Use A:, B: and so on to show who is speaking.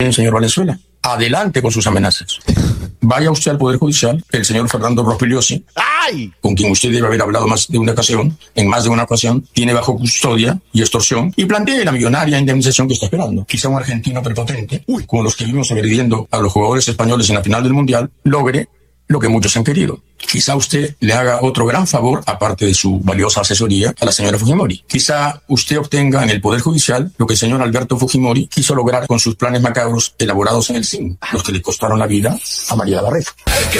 A: señor Valenzuela, adelante con sus amenazas. Vaya usted al Poder Judicial, el señor Fernando Rospigliosi, con quien usted debe haber hablado en más de una ocasión, tiene bajo custodia y extorsión, y plantee la millonaria indemnización que está esperando. Quizá un argentino prepotente, como los que vimos agrediendo a los jugadores españoles en la final del Mundial, logre lo que muchos han querido. Quizá usted le haga otro gran favor, aparte de su valiosa asesoría, a la señora Fujimori. Quizá usted obtenga en el Poder Judicial lo que el señor Alberto Fujimori quiso lograr con sus planes macabros elaborados en el CIN, los que le costaron la vida a María Barreto.